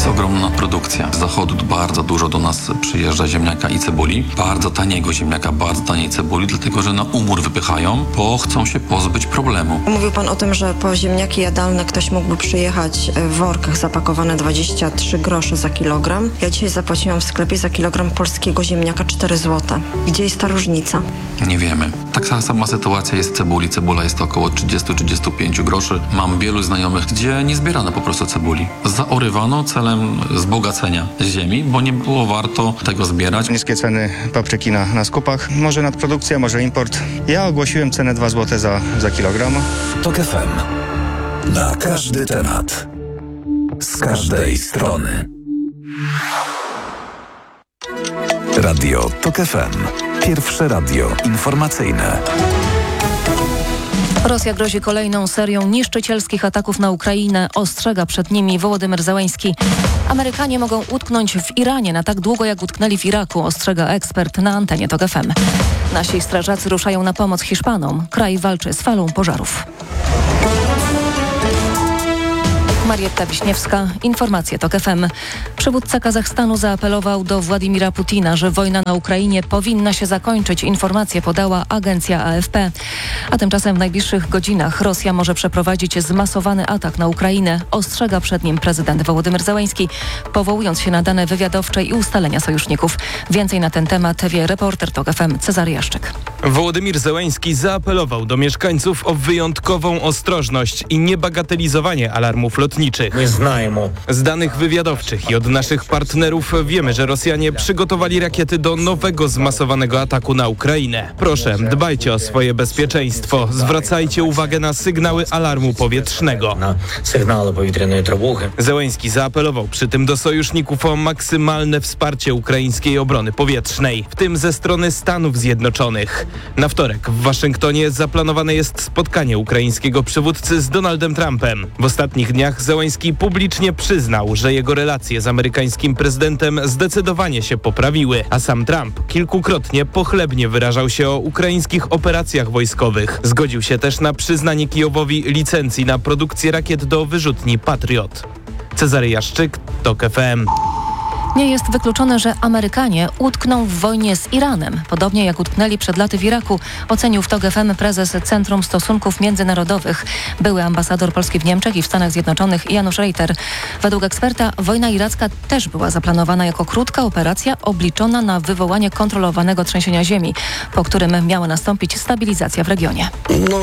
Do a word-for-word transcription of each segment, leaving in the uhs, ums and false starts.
Jest ogromna produkcja. Z zachodu bardzo dużo do nas przyjeżdża ziemniaka i cebuli. Bardzo taniego ziemniaka, bardzo taniej cebuli, dlatego że na umór wypychają, bo chcą się pozbyć problemu. Mówił pan o tym, że po ziemniaki jadalne ktoś mógłby przyjechać w workach zapakowane dwadzieścia trzy grosze za kilogram. Ja dzisiaj zapłaciłam w sklepie za kilogram polskiego ziemniaka cztery złote. Gdzie jest ta różnica? Nie wiemy. Taka sama sytuacja jest w cebuli. Cebula jest około trzydzieści do trzydziestu pięciu groszy. Mam wielu znajomych, gdzie nie zbierano po prostu cebuli. Zaorywano celem wzbogacenia ziemi, bo nie było warto tego zbierać. Niskie ceny papryki na, na skupach. Może nadprodukcja, może import. Ja ogłosiłem cenę dwa złote za, za kilogram. Tok F M. Na każdy temat. Z każdej strony. Radio Tok F M. Pierwsze radio informacyjne. Rosja grozi kolejną serią niszczycielskich ataków na Ukrainę. Ostrzega przed nimi Wołodymyr Zełenski. Amerykanie mogą utknąć w Iranie na tak długo, jak utknęli w Iraku, ostrzega ekspert na antenie Tok F M. Nasi strażacy ruszają na pomoc Hiszpanom. Kraj walczy z falą pożarów. Marietta Wiśniewska, informacje Tok F M. Przywódca Kazachstanu zaapelował do Władimira Putina, że wojna na Ukrainie powinna się zakończyć. Informację podała agencja A F P. A tymczasem w najbliższych godzinach Rosja może przeprowadzić zmasowany atak na Ukrainę. Ostrzega przed nim prezydent Wołodymyr Zełenski, powołując się na dane wywiadowcze i ustalenia sojuszników. Więcej na ten temat wie reporter Tok F M Cezary Jaszczyk. Wołodymyr Zełenski zaapelował do mieszkańców o wyjątkową ostrożność i niebagatelizowanie alarmów lotniczych. Z danych wywiadowczych i od naszych partnerów wiemy, że Rosjanie przygotowali rakiety do nowego zmasowanego ataku na Ukrainę. Proszę, dbajcie o swoje bezpieczeństwo. Zwracajcie uwagę na sygnały alarmu powietrznego. Zełenski zaapelował przy tym do sojuszników o maksymalne wsparcie ukraińskiej obrony powietrznej, w tym ze strony Stanów Zjednoczonych. Na wtorek w Waszyngtonie zaplanowane jest spotkanie ukraińskiego przywódcy z Donaldem Trumpem. W ostatnich dniach Zełenski publicznie przyznał, że jego relacje z amerykańskim prezydentem zdecydowanie się poprawiły, a sam Trump kilkukrotnie pochlebnie wyrażał się o ukraińskich operacjach wojskowych. Zgodził się też na przyznanie Kijowowi licencji na produkcję rakiet do wyrzutni Patriot. Cezary Jaszczyk, Tok F M. Nie jest wykluczone, że Amerykanie utkną w wojnie z Iranem, podobnie jak utknęli przed laty w Iraku, ocenił w Tok F M prezes Centrum Stosunków Międzynarodowych, były ambasador Polski w Niemczech i w Stanach Zjednoczonych Janusz Reiter. Według eksperta wojna iracka też była zaplanowana jako krótka operacja obliczona na wywołanie kontrolowanego trzęsienia ziemi, po którym miała nastąpić stabilizacja w regionie. No,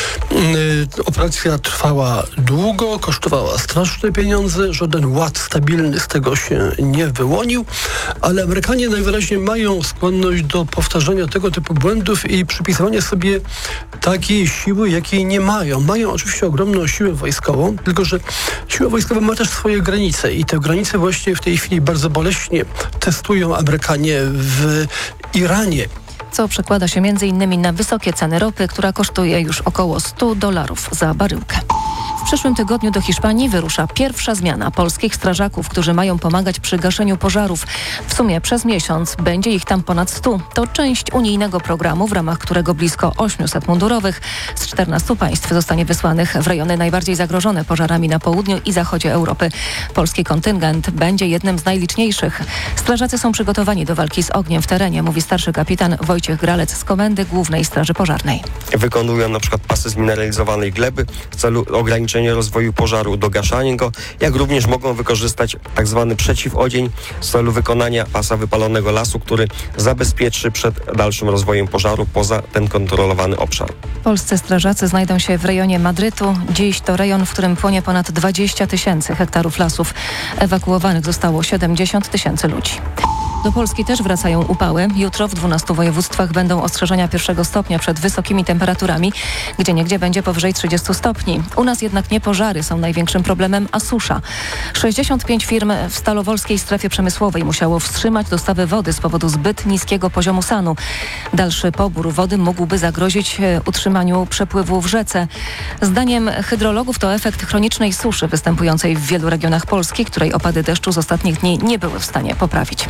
yy, operacja trwała długo, kosztowała straszne pieniądze, żaden ład stabilny z tego się nie wyłonił. Wyłonił, ale Amerykanie najwyraźniej mają skłonność do powtarzania tego typu błędów i przypisywania sobie takiej siły, jakiej nie mają. Mają oczywiście ogromną siłę wojskową, tylko że siła wojskowa ma też swoje granice i te granice właśnie w tej chwili bardzo boleśnie testują Amerykanie w Iranie. Co przekłada się między innymi na wysokie ceny ropy, która kosztuje już około stu dolarów za baryłkę. W przyszłym tygodniu do Hiszpanii wyrusza pierwsza zmiana polskich strażaków, którzy mają pomagać przy gaszeniu pożarów. W sumie przez miesiąc będzie ich tam ponad stu. To część unijnego programu, w ramach którego blisko osiemset mundurowych z czternastu państw zostanie wysłanych w rejony najbardziej zagrożone pożarami na południu i zachodzie Europy. Polski kontyngent będzie jednym z najliczniejszych. Strażacy są przygotowani do walki z ogniem w terenie, mówi starszy kapitan Wojciech Gralec z Komendy Głównej Straży Pożarnej. Wykonują na przykład pasy zmineralizowanej gleby w celu ograniczenia rozwoju pożaru, dogaszania go, jak również mogą wykorzystać tak zwany przeciwodzień w celu wykonania pasa wypalonego lasu, który zabezpieczy przed dalszym rozwojem pożaru poza ten kontrolowany obszar. Polscy strażacy znajdą się w rejonie Madrytu. Dziś to rejon, w którym płonie ponad dwadzieścia tysięcy hektarów lasów. Ewakuowanych zostało siedemdziesiąt tysięcy ludzi. Do Polski też wracają upały. Jutro w dwunastu województwach będą ostrzeżenia pierwszego stopnia przed wysokimi temperaturami, gdzieniegdzie będzie powyżej trzydziestu stopni. U nas jednak nie pożary są największym problemem, a susza. sześćdziesiąt pięć firm w Stalowolskiej Strefie Przemysłowej musiało wstrzymać dostawy wody z powodu zbyt niskiego poziomu sanu. Dalszy pobór wody mógłby zagrozić utrzymaniu przepływu w rzece. Zdaniem hydrologów to efekt chronicznej suszy występującej w wielu regionach Polski, której opady deszczu z ostatnich dni nie były w stanie poprawić. Ben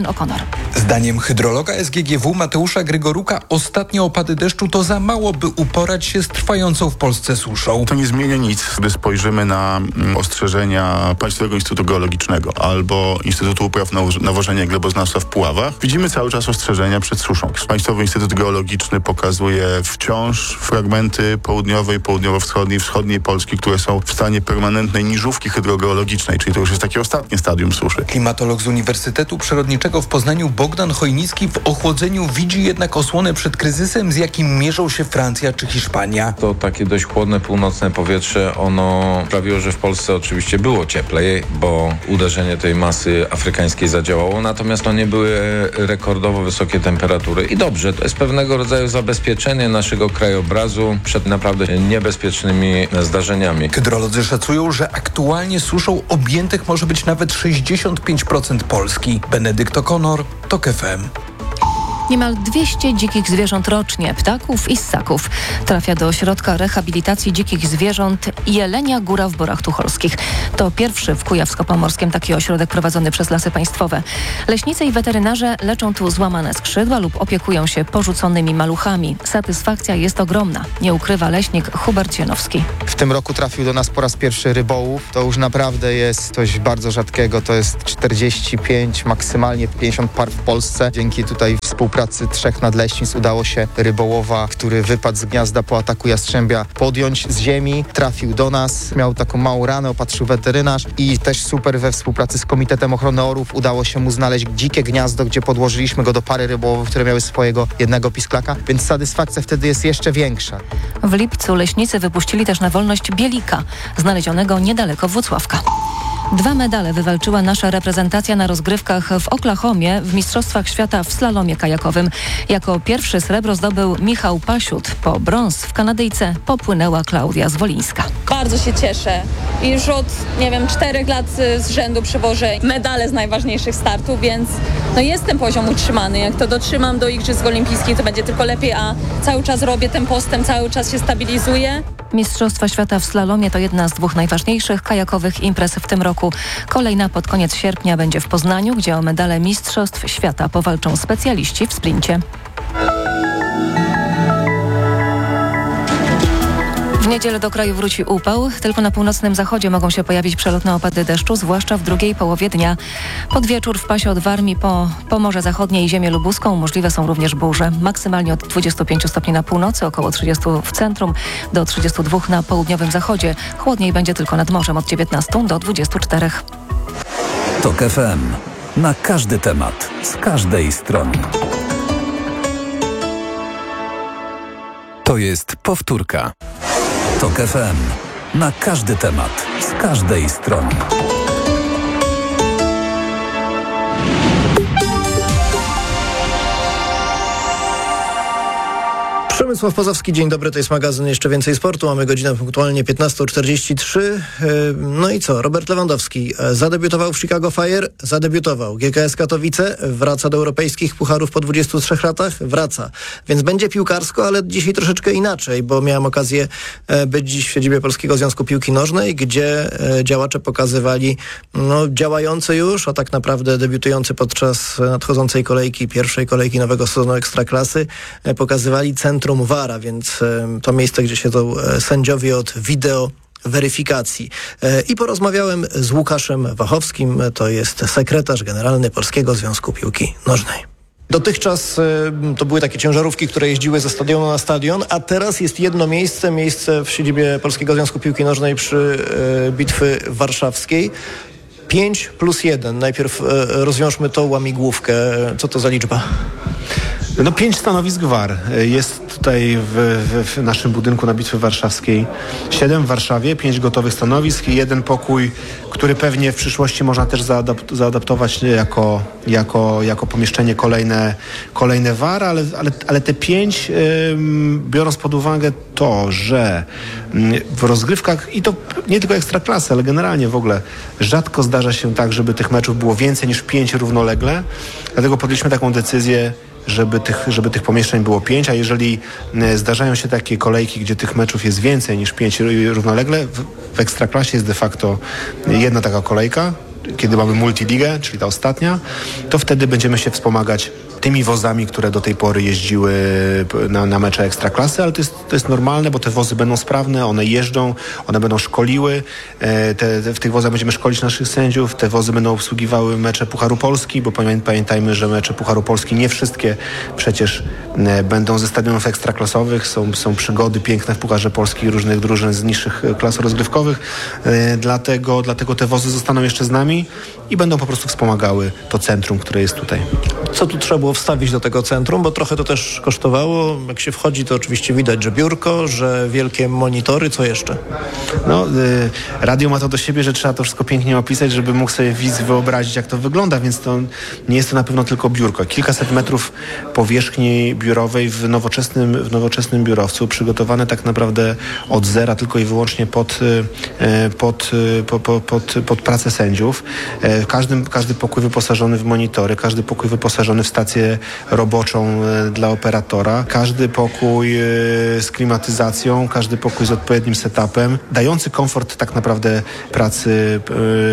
O'Connor. Zdaniem hydrologa S G G W Mateusza Grygoruka ostatnie opady deszczu to za mało, by uporać się z trwającą w Polsce suszą. To nie zmienia nic, gdy spojrzymy na ostrzeżenia Państwowego Instytutu Geologicznego albo Instytutu Upraw Nawożenia i Gleboznawstwa w Puławach. Widzimy cały czas ostrzeżenia przed suszą. Państwowy Instytut Geologiczny pokazuje wciąż fragmenty południowej, południowo-wschodniej, wschodniej Polski, które są w stanie permanentnej niżówki hydrogeologicznej, czyli to już jest takie ostatnie stadium suszy. Klimatolog z Uniwersytetu Przyrodniczego w Poznaniu Bogdan Chojnicki w ochłodzeniu widzi jednak osłonę przed kryzysem, z jakim mierzą się Francja czy Hiszpania. To takie dość chłodne, północne powietrze, ono sprawiło, że w Polsce oczywiście było cieplej, bo uderzenie tej masy afrykańskiej zadziałało, natomiast to nie były rekordowo wysokie temperatury. I dobrze, to jest pewnego rodzaju zabezpieczenie naszego krajobrazu przed naprawdę niebezpiecznymi zdarzeniami. Hydrolodzy szacują, że aktualnie suszą objętych może być nawet sześćdziesiąt pięć procent Polski. Benedykt O'Connor, TOK F M. Niemal dwieście dzikich zwierząt rocznie, ptaków i ssaków, trafia do ośrodka rehabilitacji dzikich zwierząt Jelenia Góra w Borach Tucholskich. To pierwszy w Kujawsko-Pomorskiem taki ośrodek prowadzony przez Lasy Państwowe. Leśnicy i weterynarze leczą tu złamane skrzydła lub opiekują się porzuconymi maluchami. Satysfakcja jest ogromna, nie ukrywa leśnik Hubert Cienowski. W tym roku trafił do nas po raz pierwszy rybołów. To już naprawdę jest coś bardzo rzadkiego. To jest czterdzieści pięć, maksymalnie pięćdziesiąt par w Polsce. Dzięki tutaj współpracy trzech nadleśnictw udało się rybołowa, który wypadł z gniazda po ataku jastrzębia, podjąć z ziemi. Trafił do nas, miał taką małą ranę, opatrzył weterynarz i też super we współpracy z Komitetem Ochrony Orłów udało się mu znaleźć dzikie gniazdo, gdzie podłożyliśmy go do pary rybołowych, które miały swojego jednego pisklaka, więc satysfakcja wtedy jest jeszcze większa. W lipcu leśnicy wypuścili też na wolność bielika, znalezionego niedaleko Włocławka. Dwa medale wywalczyła nasza reprezentacja na rozgrywkach w Oklahomie w Mistrzostwach Świata w slalomie kajakowym. Jako pierwszy srebro zdobył Michał Pasiut. Po brąz w Kanadyjce popłynęła Klaudia Zwolińska. Bardzo się cieszę. Już od, nie wiem, czterech lat z rzędu przywożę medale z najważniejszych startów, więc no jest ten poziom utrzymany. Jak to dotrzymam do Igrzysk Olimpijskich, to będzie tylko lepiej, a cały czas robię ten postęp, cały czas się stabilizuję. Mistrzostwa Świata w slalomie to jedna z dwóch najważniejszych kajakowych imprez w tym roku. Kolejna pod koniec sierpnia będzie w Poznaniu, gdzie o medale Mistrzostw Świata powalczą specjaliści w sprincie. W niedzielę do kraju wróci upał. Tylko na północnym zachodzie mogą się pojawić przelotne opady deszczu, zwłaszcza w drugiej połowie dnia. Pod wieczór w pasie od Warmii po Pomorze Zachodnie i ziemię lubuską możliwe są również burze. Maksymalnie od dwudziestu pięciu stopni na północy, około trzydziestu w centrum, do trzydziestu dwóch na południowym zachodzie. Chłodniej będzie tylko nad morzem od dziewiętnastu do dwudziestu czterech. TOK F M. Na każdy temat, z każdej strony. To jest powtórka. TOK F M. Na każdy temat, z każdej strony. Przemysław Pozowski, dzień dobry, to jest magazyn Jeszcze Więcej Sportu. Mamy godzinę punktualnie piętnasta czterdzieści trzy. No i co? Robert Lewandowski zadebiutował w Chicago Fire, zadebiutował. G K S Katowice wraca do europejskich pucharów po dwudziestu trzech latach, wraca. Więc będzie piłkarsko, ale dzisiaj troszeczkę inaczej, bo miałem okazję być dziś w siedzibie Polskiego Związku Piłki Nożnej, gdzie działacze pokazywali no, działający już, a tak naprawdę debiutujący podczas nadchodzącej kolejki, pierwszej kolejki nowego sezonu Ekstraklasy, pokazywali centrum V A R a, więc to miejsce, gdzie siedzą sędziowie od wideo weryfikacji. I porozmawiałem z Łukaszem Wachowskim, to jest sekretarz generalny Polskiego Związku Piłki Nożnej. Dotychczas y, to były takie ciężarówki, które jeździły ze stadionu na stadion, a teraz jest jedno miejsce, miejsce w siedzibie Polskiego Związku Piłki Nożnej przy y, Bitwy Warszawskiej. pięć plus jeden. Najpierw y, rozwiążmy tą łamigłówkę. Co to za liczba? No pięć stanowisk V A R. Jest tutaj w, w, w naszym budynku na Bitwie Warszawskiej siedem w Warszawie, pięć gotowych stanowisk i jeden pokój, który pewnie w przyszłości można też zaadap- zaadaptować jako, jako, jako pomieszczenie kolejne, kolejne V A R, ale, ale, ale te pięć, ym, biorąc pod uwagę to, że w rozgrywkach, i to nie tylko Ekstraklasy, ale generalnie w ogóle rzadko zdarza się tak, żeby tych meczów było więcej niż pięć równolegle, dlatego podjęliśmy taką decyzję, żeby tych, żeby tych pomieszczeń było pięć, a jeżeli zdarzają się takie kolejki, gdzie tych meczów jest więcej niż pięć równolegle, w, w Ekstraklasie jest de facto jedna taka kolejka, kiedy mamy multiligę, czyli ta ostatnia, to wtedy będziemy się wspomagać tymi wozami, które do tej pory jeździły na, na mecze Ekstraklasy, ale to jest, to jest normalne, bo te wozy będą sprawne, one jeżdżą, one będą szkoliły, te, te, w tych wozach będziemy szkolić naszych sędziów, te wozy będą obsługiwały mecze Pucharu Polski, bo pamiętajmy, że mecze Pucharu Polski nie wszystkie przecież będą ze stadionów ekstraklasowych, są, są przygody piękne w Pucharze Polski różnych drużyn z niższych klas rozgrywkowych, dlatego, dlatego te wozy zostaną jeszcze z nami i będą po prostu wspomagały to centrum, które jest tutaj. Co tu trzeba było wstawić do tego centrum, bo trochę to też kosztowało. Jak się wchodzi, to oczywiście widać, że biurko, że wielkie monitory, co jeszcze? No, y, radio ma to do siebie, że trzeba to wszystko pięknie opisać, żeby mógł sobie widz wyobrazić, jak to wygląda, więc to nie jest to na pewno tylko biurko. Kilkaset metrów powierzchni biurowej w nowoczesnym, w nowoczesnym biurowcu, przygotowane tak naprawdę od zera tylko i wyłącznie pod, y, pod, y, pod, pod, pod, pod pracę sędziów. Y, każdy, każdy pokój wyposażony w monitory, każdy pokój wyposażony w stację roboczą dla operatora, każdy pokój z klimatyzacją, każdy pokój z odpowiednim setupem, dający komfort tak naprawdę pracy,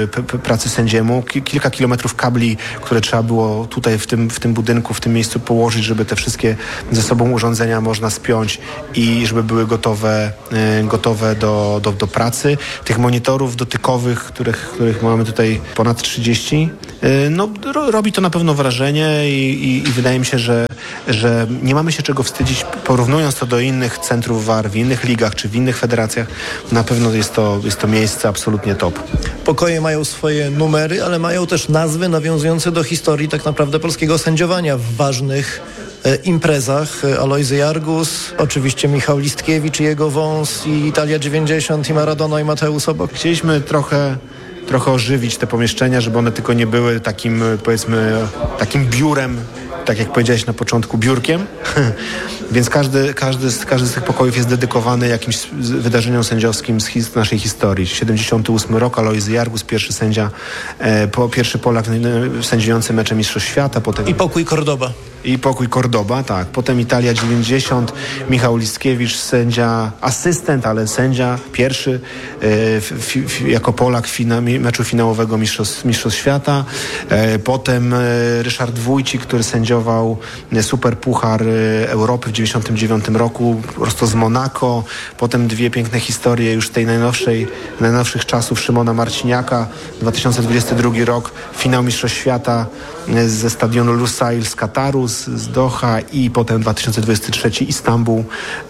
pracy sędziemu. Kilka kilometrów kabli, które trzeba było tutaj w tym, w tym budynku, w tym miejscu położyć, żeby te wszystkie ze sobą urządzenia można spiąć i żeby były gotowe, gotowe do, do, do pracy. Tych monitorów dotykowych, których, których mamy tutaj ponad trzydzieści, no robi to na pewno wrażenie i, i, i wydaje mi się, że, że nie mamy się czego wstydzić, porównując to do innych centrów V A R w innych ligach czy w innych federacjach. Na pewno jest to, jest to miejsce absolutnie top. Pokoje mają swoje numery, ale mają też nazwy nawiązujące do historii tak naprawdę polskiego sędziowania w ważnych e, imprezach. Alojzy Jargus, oczywiście Michał Listkiewicz i jego wąs, i Italia dziewięćdziesiąt, i Maradona, i Mateusz Sobok. Chcieliśmy trochę trochę ożywić te pomieszczenia, żeby one tylko nie były takim, powiedzmy, takim biurem, tak jak powiedziałeś na początku, biurkiem. Więc każdy, każdy, z, każdy z tych pokojów jest dedykowany jakimś wydarzeniom sędziowskim z his, naszej historii. siedemdziesiąty ósmy rok, Alojzy Jargus, pierwszy sędzia, e, po, pierwszy Polak sędziujący mecze Mistrzostw Świata. Potem... I pokój Cordoba. I pokój Cordoba, tak. Potem Italia dziewięćdziesiąt, Michał Listkiewicz, sędzia, asystent, ale sędzia pierwszy e, f, f, jako Polak fina, meczu finałowego Mistrzostw, Mistrzostw Świata. E, potem e, Ryszard Wójcik, który sędziował Super Puchar Europy w dziewięćdziesiątym dziewiątym roku, prosto z Monako. Potem dwie piękne historie już z tej najnowszej, najnowszych czasów Szymona Marciniaka. dwa tysiące dwudziesty drugi rok, finał Mistrzostw Świata ze stadionu Lusail z Kataru, z, z Doha, i potem dwa tysiące dwudziesty trzeci Istanbul.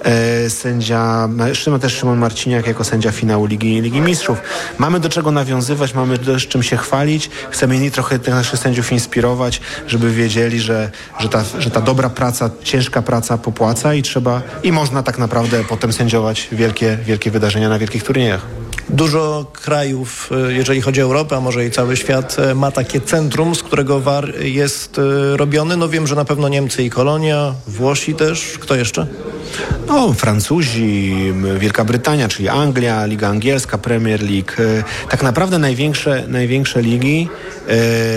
E, sędzia, Szymon, też Szymon Marciniak jako sędzia finału Ligi, Ligi Mistrzów. Mamy do czego nawiązywać, mamy do czym się chwalić. Chcemy inni trochę tych naszych sędziów inspirować, żeby wiedzieli, że, że, ta, że ta dobra praca, ciężka praca popłaca i trzeba, i można tak naprawdę potem sędziować wielkie, wielkie wydarzenia na wielkich turniejach. Dużo krajów, jeżeli chodzi o Europę, a może i cały świat, ma takie centrum, z którego V A R jest robiony. No wiem, że na pewno Niemcy i Kolonia, Włosi też. Kto jeszcze? No, Francuzi, Wielka Brytania, czyli Anglia, Liga Angielska, Premier League. Tak naprawdę największe, największe ligi. Yy,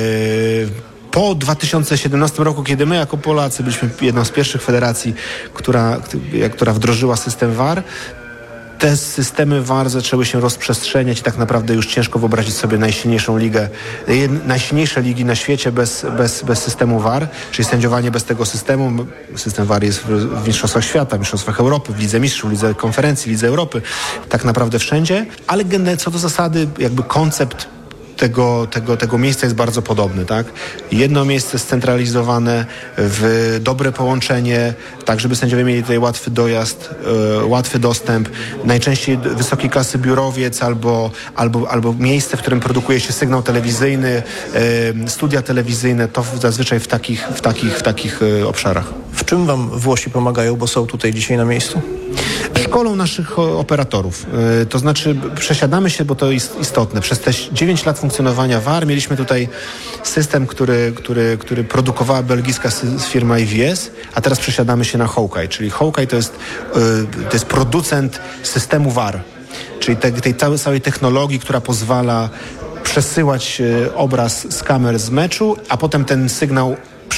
Po dwa tysiące siedemnastym roku, kiedy my jako Polacy byliśmy jedną z pierwszych federacji, która, która wdrożyła system V A R, te systemy V A R zaczęły się rozprzestrzeniać i tak naprawdę już ciężko wyobrazić sobie najsilniejszą ligę, najsilniejsze ligi na świecie bez, bez, bez systemu V A R, czyli sędziowanie bez tego systemu. System V A R jest w Mistrzostwach Świata, w Mistrzostwach Europy, w Lidze Mistrzów, Lidze Konferencji, Lidze Europy, tak naprawdę wszędzie, ale co do zasady jakby koncept Tego, tego, tego miejsca jest bardzo podobny, tak? Jedno miejsce scentralizowane, w dobre połączenie, tak żeby sędziowie mieli tutaj łatwy dojazd, e, łatwy dostęp, najczęściej wysokiej klasy biurowiec albo, albo, albo miejsce, w którym produkuje się sygnał telewizyjny, e, studia telewizyjne, to zazwyczaj w takich, w takich, w takich e, obszarach. W czym wam Włosi pomagają, bo są tutaj dzisiaj na miejscu? Szkolą naszych operatorów. E, to znaczy przesiadamy się, bo to jest istotne. Przez te dziewięć lat funkcjonowania V A R mieliśmy tutaj system, który, który, który produkowała belgijska firma I V S, a teraz przesiadamy się na Hawkeye, czyli Hawkeye to jest, to jest producent systemu V A R, czyli te, tej całej, całej technologii, która pozwala przesyłać obraz z kamer z meczu, a potem ten sygnał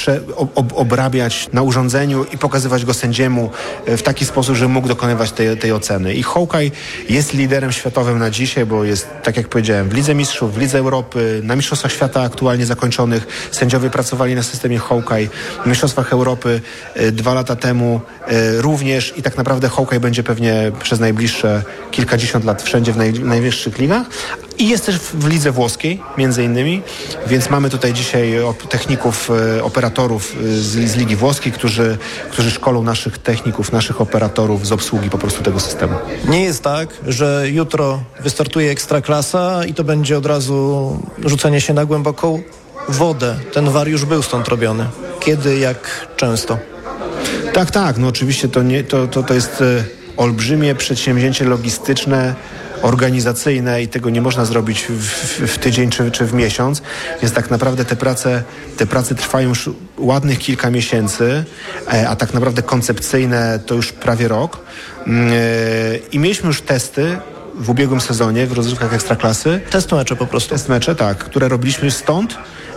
prze, ob, obrabiać na urządzeniu i pokazywać go sędziemu w taki sposób, że mógł dokonywać tej, tej oceny. I Hawkeye jest liderem światowym na dzisiaj, bo jest, tak jak powiedziałem, w Lidze Mistrzów, w Lidze Europy, na Mistrzostwach Świata aktualnie zakończonych. Sędziowie pracowali na systemie Hawkeye. W Mistrzostwach Europy e, dwa lata temu e, również i tak naprawdę Hawkeye będzie pewnie przez najbliższe kilkadziesiąt lat wszędzie w naj, najwyższych ligach. I jest też w lidze włoskiej, między innymi, więc mamy tutaj dzisiaj op- techników, e, operatorów e, z, z Ligi Włoskiej, którzy, którzy szkolą naszych techników, naszych operatorów z obsługi po prostu tego systemu. Nie jest tak, że jutro wystartuje Ekstraklasa i to będzie od razu rzucenie się na głęboką wodę. Ten war już był stąd robiony. Kiedy, jak często? Tak, tak. No oczywiście to, nie, to, to, to jest e, olbrzymie przedsięwzięcie logistyczne, organizacyjne i tego nie można zrobić w, w, w tydzień czy, czy w miesiąc, więc tak naprawdę te prace, te prace trwają już ładnych kilka miesięcy, a tak naprawdę koncepcyjne to już prawie rok. I mieliśmy już testy w ubiegłym sezonie w rozgrywkach Ekstraklasy. Test mecze po prostu. Test mecze, tak, które robiliśmy stąd.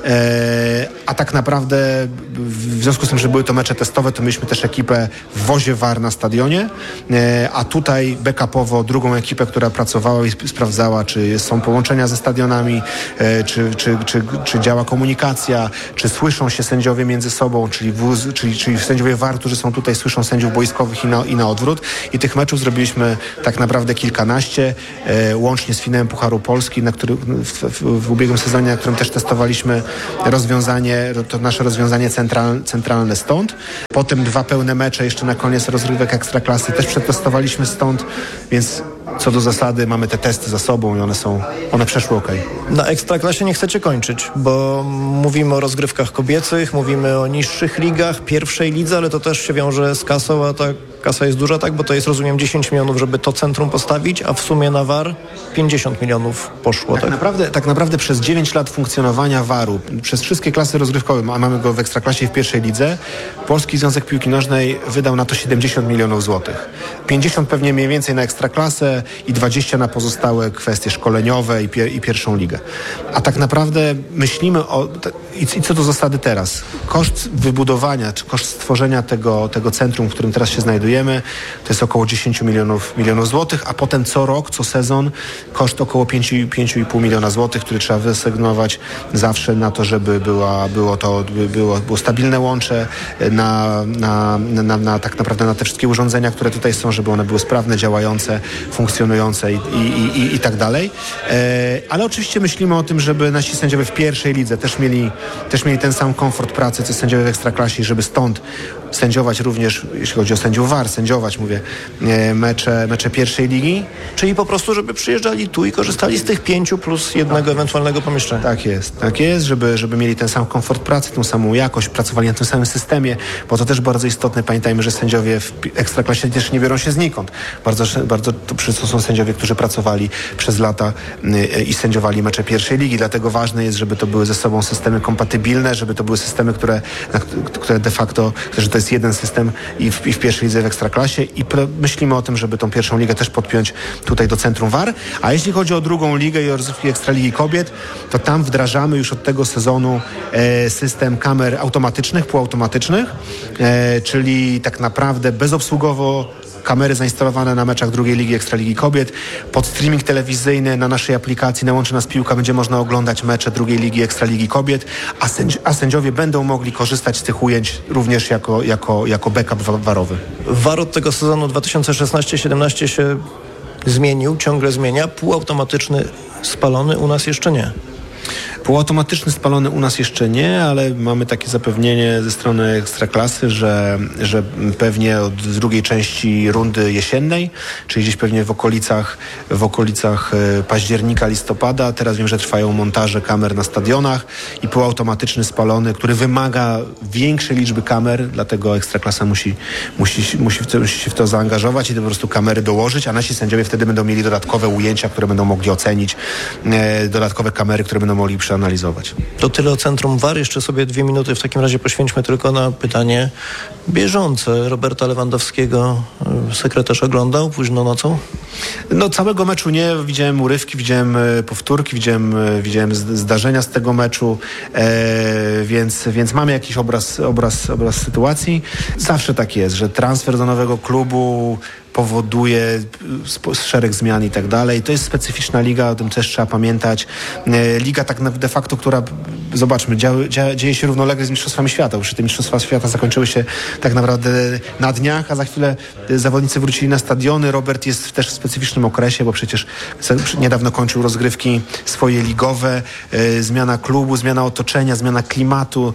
E, a tak naprawdę w związku z tym, że były to mecze testowe, to mieliśmy też ekipę w wozie V A R na stadionie, e, a tutaj backupowo drugą ekipę, która pracowała i sp- sprawdzała, czy są połączenia ze stadionami, e, czy, czy, czy, czy działa komunikacja, czy słyszą się sędziowie między sobą, czyli, wóz, czyli, czyli sędziowie V A R, którzy są tutaj, słyszą sędziów boiskowych i na, i na odwrót. I tych meczów zrobiliśmy tak naprawdę kilkanaście, e, łącznie z finałem Pucharu Polski, na który, w, w, w ubiegłym sezonie, na którym też testowaliśmy rozwiązanie, to nasze rozwiązanie central, centralne stąd. Potem dwa pełne mecze jeszcze na koniec rozgrywek Ekstraklasy też przetestowaliśmy stąd, więc co do zasady mamy te testy za sobą i one są, one przeszły okej. Na Ekstraklasie nie chcecie kończyć, bo mówimy o rozgrywkach kobiecych, mówimy o niższych ligach, pierwszej lidze, ale to też się wiąże z kasą, a ta kasa jest duża, tak? Bo to jest, rozumiem, dziesięć milionów, żeby to centrum postawić, a w sumie na V A R pięćdziesiąt milionów poszło, tak? Tak naprawdę, tak naprawdę przez dziewięć lat funkcjonowania V A R-u, przez wszystkie klasy rozgrywkowe, a mamy go w Ekstraklasie i w pierwszej lidze, Polski Związek Piłki Nożnej wydał na to siedemdziesiąt milionów złotych. pięćdziesiąt pewnie mniej więcej na Ekstraklasę i dwadzieścia na pozostałe kwestie szkoleniowe i, pier, i pierwszą ligę. A tak naprawdę myślimy o... I, i co do zasady teraz? Koszt wybudowania, czy koszt stworzenia tego, tego centrum, w którym teraz się znajdujemy, to jest około dziesięć milionów, milionów złotych, a potem co rok, co sezon koszt około pięć i pół miliona złotych, który trzeba wysygnować zawsze na to, żeby była, było to było, było stabilne łącze na, na, na, na tak naprawdę na te wszystkie urządzenia, które tutaj są, żeby one były sprawne, działające, funkcjonujące i, i, i, i tak dalej. E, ale oczywiście myślimy o tym, żeby nasi sędziowie w pierwszej lidze też mieli, też mieli ten sam komfort pracy, co sędziowie w Ekstraklasie, żeby stąd sędziować również, jeśli chodzi o sędziów V A R, sędziować, mówię, mecze, mecze pierwszej ligi. Czyli po prostu, żeby przyjeżdżali tu i korzystali z tych pięciu plus jednego ewentualnego pomieszczenia. Tak jest, tak jest, żeby, żeby mieli ten sam komfort pracy, tą samą jakość, pracowali na tym samym systemie, bo to też bardzo istotne. Pamiętajmy, że sędziowie w Ekstraklasie też nie biorą się znikąd. Bardzo, bardzo to są sędziowie, którzy pracowali przez lata i sędziowali mecze pierwszej ligi, dlatego ważne jest, żeby to były ze sobą systemy kompatybilne, żeby to były systemy, które, które de facto, że to jest jeden system i w, i w pierwszej lidze w Ekstraklasie i pro, myślimy o tym, żeby tą pierwszą ligę też podpiąć tutaj do centrum V A R. A jeśli chodzi o drugą ligę i o rozgrywki Ekstraligi Kobiet, to tam wdrażamy już od tego sezonu e, system kamer automatycznych, półautomatycznych, e, czyli tak naprawdę bezobsługowo kamery zainstalowane na meczach drugiej ligi Ekstraligi Kobiet. Pod streaming telewizyjny na naszej aplikacji Na Łączy Nas Piłka będzie można oglądać mecze drugiej ligi Ekstraligi Kobiet, a, sędzi- a sędziowie będą mogli korzystać z tych ujęć również jako, jako, jako backup V A R-owy. V A R od tego sezonu dwa tysiące szesnaście siedemnaście się zmienił, ciągle zmienia. Półautomatyczny spalony u nas jeszcze nie. Półautomatyczny spalony u nas jeszcze nie, ale mamy takie zapewnienie ze strony Ekstraklasy, że, że pewnie od drugiej części rundy jesiennej, czyli gdzieś pewnie w okolicach, w okolicach października, listopada. Teraz wiem, że trwają montaże kamer na stadionach i półautomatyczny spalony, który wymaga większej liczby kamer, dlatego Ekstraklasa musi, musi, musi, w to, musi się w to zaangażować i to po prostu kamery dołożyć, a nasi sędziowie wtedy będą mieli dodatkowe ujęcia, które będą mogli ocenić, e, dodatkowe kamery, które będą mogli prze przeanalizować. To tyle o Centrum V A R. Jeszcze sobie dwie minuty w takim razie poświęćmy tylko na pytanie bieżące Roberta Lewandowskiego. Sekretarz oglądał późno nocą? No całego meczu nie. Widziałem urywki, widziałem powtórki, widziałem, widziałem zdarzenia z tego meczu, e, więc, więc mamy jakiś obraz, obraz, obraz sytuacji. Zawsze tak jest, że transfer do nowego klubu powoduje szereg zmian i tak dalej. To jest specyficzna liga, o tym też trzeba pamiętać. Liga tak de facto, która, zobaczmy, dzieje, dzieje się równolegle z Mistrzostwami Świata. Już te Mistrzostwa Świata zakończyły się tak naprawdę na dniach, a za chwilę zawodnicy wrócili na stadiony. Robert jest też w specyficznym okresie, bo przecież niedawno kończył rozgrywki swoje ligowe. Zmiana klubu, zmiana otoczenia, zmiana klimatu.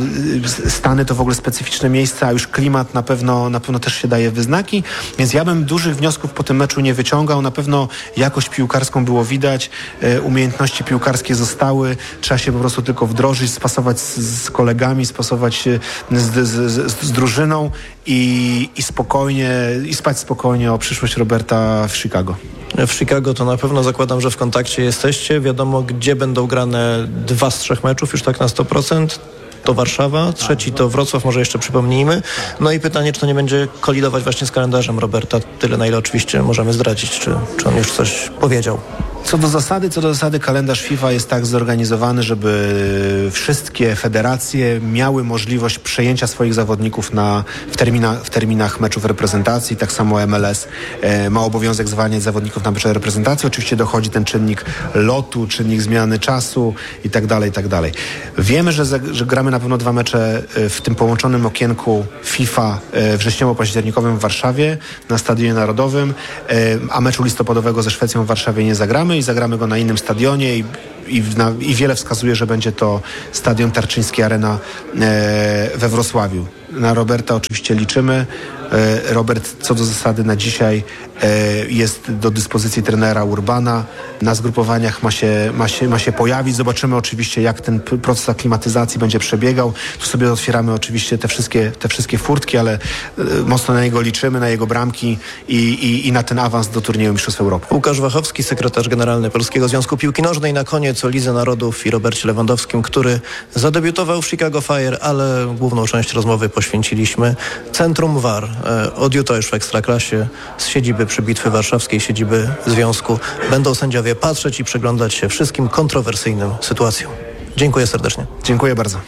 Stany to w ogóle specyficzne miejsca, a już klimat na pewno, na pewno też się daje wyznaki. Więc ja bym dużych wniosków po tym meczu nie wyciągał. Na pewno jakość piłkarską było widać, e, umiejętności piłkarskie zostały. Trzeba się po prostu tylko wdrożyć, spasować z, z kolegami, spasować się z, z, z, z drużyną i, i spokojnie, i spać spokojnie o przyszłość Roberta w Chicago. W Chicago to na pewno zakładam, że w kontakcie jesteście. Wiadomo, gdzie będą grane dwa z trzech meczów, już tak na sto procent. To Warszawa, trzeci to Wrocław, może jeszcze przypomnijmy. No i pytanie, czy to nie będzie kolidować właśnie z kalendarzem Roberta, tyle na ile oczywiście możemy zdradzić, czy, czy on już coś powiedział. Co do zasady, co do zasady kalendarz FIFA jest tak zorganizowany, żeby wszystkie federacje miały możliwość przejęcia swoich zawodników na, w, termina, w terminach meczów reprezentacji. Tak samo M L S e, ma obowiązek zwalniać zawodników na mecze reprezentacji. Oczywiście dochodzi ten czynnik lotu, czynnik zmiany czasu i tak dalej, i tak dalej. Wiemy, że, że gramy na pewno dwa mecze w tym połączonym okienku FIFA e, wrześniowo-październikowym w Warszawie na Stadionie Narodowym, e, a meczu listopadowego ze Szwecją w Warszawie nie zagramy i zagramy go na innym stadionie i, i, na, i wiele wskazuje, że będzie to Stadion Tarczyński Arena e, we Wrocławiu. Na Roberta oczywiście liczymy. E, Robert co do zasady na dzisiaj e, jest do dyspozycji trenera Urbana. Na zgrupowaniach ma się, ma, się, ma się pojawić. Zobaczymy oczywiście, jak ten proces aklimatyzacji będzie przebiegał. Tu sobie otwieramy oczywiście te wszystkie, te wszystkie furtki, ale e, mocno na niego liczymy, na jego bramki i, i, i na ten awans do turnieju Mistrzostw Europy. Łukasz Wachowski, sekretarz generalny Polskiego Związku Piłki Nożnej. Na koniec o Lidze Narodów i Robercie Lewandowskim, który zadebiutował w Chicago Fire, ale główną część rozmowy poświęciliśmy Centrum V A R. Od jutra już w Ekstraklasie z siedziby przy Bitwy Warszawskiej, siedziby Związku, będą sędziowie patrzeć i przyglądać się wszystkim kontrowersyjnym sytuacjom. Dziękuję serdecznie. Dziękuję bardzo.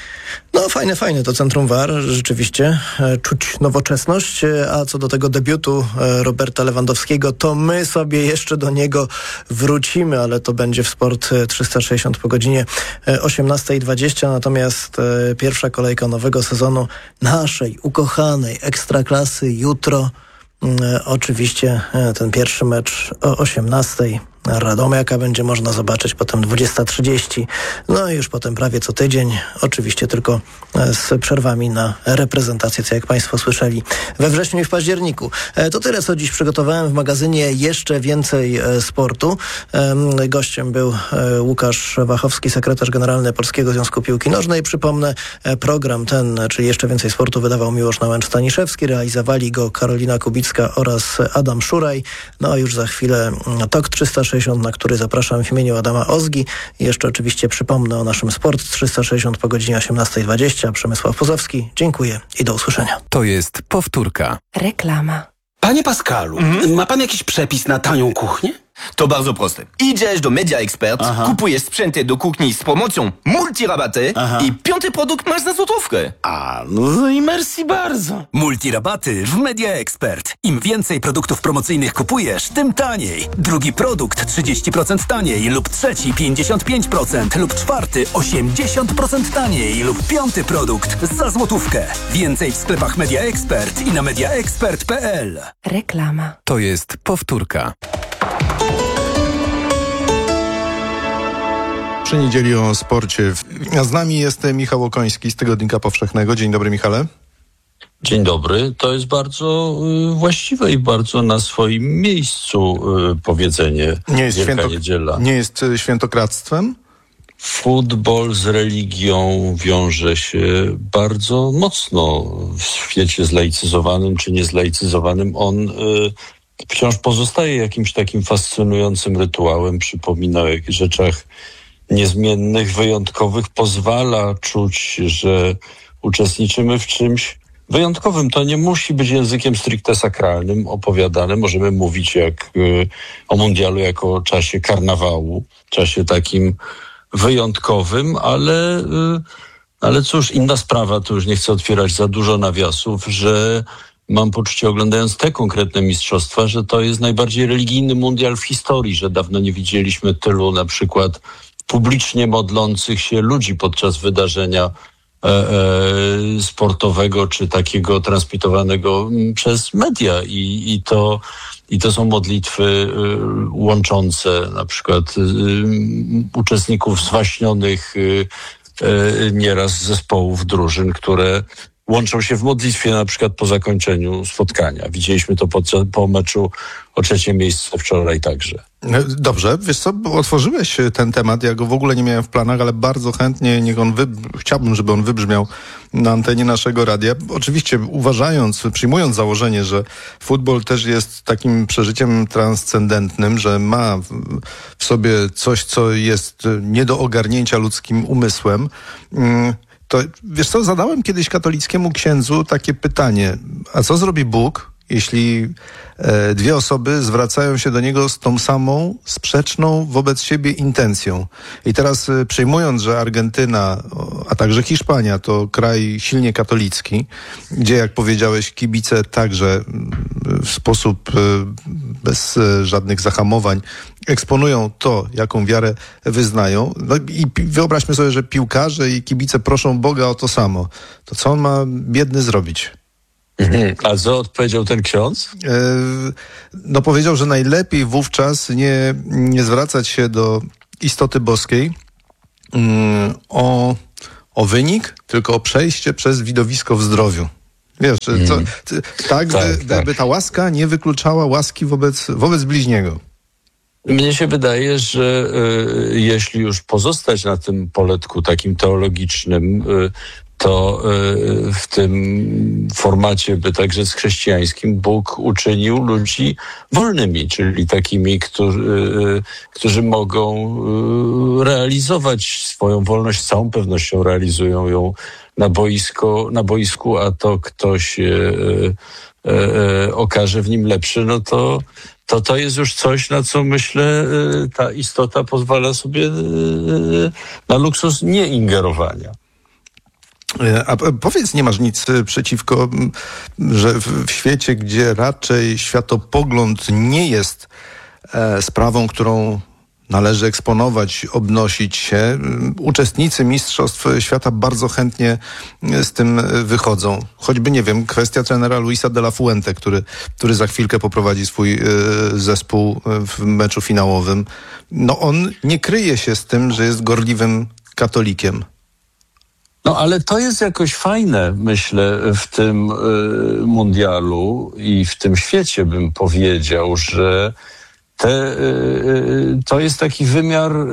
No fajne, fajne to Centrum V A R, rzeczywiście e, czuć nowoczesność, e, a co do tego debiutu e, Roberta Lewandowskiego, to my sobie jeszcze do niego wrócimy, ale to będzie w Sport trzysta sześćdziesiąt po godzinie e, osiemnasta dwadzieścia, natomiast e, pierwsza kolejka nowego sezonu naszej ukochanej Ekstraklasy jutro, e, oczywiście e, ten pierwszy mecz o osiemnastej. Radomiaka będzie można zobaczyć, potem dwudziesta trzydzieści, no i już potem prawie co tydzień, oczywiście tylko z przerwami na reprezentację, co jak Państwo słyszeli we wrześniu i w październiku. To tyle, co dziś przygotowałem w magazynie Jeszcze Więcej Sportu. Gościem był Łukasz Wachowski, sekretarz generalny Polskiego Związku Piłki Nożnej. Przypomnę, program ten, czyli Jeszcze Więcej Sportu, wydawał Miłosz Nałęcz-Staniszewski, realizowali go Karolina Kubicka oraz Adam Szuraj. No a już za chwilę Tok trzysta sześćdziesiąt, na który zapraszam w imieniu Adama Ozgi. I jeszcze oczywiście przypomnę o naszym Sport trzysta sześćdziesiąt po godzinie osiemnasta dwadzieścia. Przemysław Pozowski, dziękuję i do usłyszenia. To jest powtórka. Reklama. Panie Pascalu, mm? ma pan jakiś przepis na tanią kuchnię? To bardzo proste. Idziesz do Media Expert, Aha. kupujesz sprzęty do kuchni z promocją multirabaty Aha. i piąty produkt masz za złotówkę. A, no i merci bardzo. Multirabaty w Media Expert. Im więcej produktów promocyjnych kupujesz, tym taniej. Drugi produkt trzydzieści procent taniej lub trzeci pięćdziesiąt pięć procent lub czwarty osiemdziesiąt procent taniej lub piąty produkt za złotówkę. Więcej w sklepach Media Expert i na mediaexpert kropka p l. Reklama. To jest powtórka. Przy niedzieli o sporcie. A z nami jest Michał Okoński z Tygodnika Powszechnego. Dzień dobry, Michale. Dzień dobry. To jest bardzo y, właściwe i bardzo na swoim miejscu y, powiedzenie. Nie jest, Wielka święto, Niedziela. nie jest świętokradztwem? Futbol z religią wiąże się bardzo mocno w świecie zlaicyzowanym czy niezlaicyzowanym. On y, wciąż pozostaje jakimś takim fascynującym rytuałem. Przypomina o jakichś rzeczach niezmiennych, wyjątkowych pozwala czuć, że uczestniczymy w czymś wyjątkowym. To nie musi być językiem stricte sakralnym opowiadane. Możemy mówić jak y, o mundialu jako o czasie karnawału, czasie takim wyjątkowym, ale, y, ale cóż, inna sprawa, to już nie chcę otwierać za dużo nawiasów, że mam poczucie, oglądając te konkretne mistrzostwa, że to jest najbardziej religijny mundial w historii, że dawno nie widzieliśmy tylu na przykład publicznie modlących się ludzi podczas wydarzenia e, e, sportowego, czy takiego transmitowanego przez media. I, i, to, i to są modlitwy y, łączące na przykład y, uczestników zwaśnionych y, y, nieraz zespołów, drużyn, które łączą się w modlitwie na przykład po zakończeniu spotkania. Widzieliśmy to po, po meczu o trzecie miejsce wczoraj także. Dobrze, wiesz co, otworzyłeś ten temat, ja go w ogóle nie miałem w planach, ale bardzo chętnie niech on wy... chciałbym, żeby on wybrzmiał na antenie naszego radia. Oczywiście uważając, przyjmując założenie, że futbol też jest takim przeżyciem transcendentnym, że ma w sobie coś, co jest nie do ogarnięcia ludzkim umysłem, to wiesz co, zadałem kiedyś katolickiemu księdzu takie pytanie, a co zrobi Bóg, jeśli e, dwie osoby zwracają się do Niego z tą samą, sprzeczną wobec siebie intencją? I teraz e, przyjmując, że Argentyna, a także Hiszpania to kraj silnie katolicki, gdzie jak powiedziałeś kibice także w sposób e, bez e, żadnych zahamowań eksponują to, jaką wiarę wyznają. No i pi- wyobraźmy sobie, że piłkarze i kibice proszą Boga o to samo. To co on ma biedny zrobić? A co odpowiedział ten ksiądz? E, no powiedział, że najlepiej wówczas nie, nie zwracać się do istoty boskiej mm, o, o wynik, tylko o przejście przez widowisko w zdrowiu. Wiesz, mm. co, t, tak, tak, by, tak, by ta łaska nie wykluczała łaski wobec, wobec bliźniego. Mnie się wydaje, że y, jeśli już pozostać na tym poletku takim teologicznym, y, to y, w tym formacie, by tak rzec chrześcijańskim, Bóg uczynił ludzi wolnymi, czyli takimi, którzy, y, którzy mogą y, realizować swoją wolność, z całą pewnością realizują ją na, boisko, na boisku, a to ktoś y, y, y, okaże w nim lepszy, no to to to jest już coś, na co myślę ta istota pozwala sobie na luksus nieingerowania. A powiedz, nie masz nic przeciwko, że w świecie, gdzie raczej światopogląd nie jest sprawą, którą należy eksponować, obnosić się, uczestnicy Mistrzostw Świata bardzo chętnie z tym wychodzą. Choćby, nie wiem, kwestia trenera Luisa de la Fuente, który, który za chwilkę poprowadzi swój zespół w meczu finałowym. No on nie kryje się z tym, że jest gorliwym katolikiem. No ale to jest jakoś fajne, myślę, w tym y, mundialu i w tym świecie, bym powiedział, że te, y, to jest taki wymiar y,